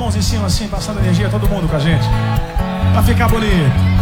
mãos em cima assim, passando energia, todo mundo com a gente. Pra ficar bonito.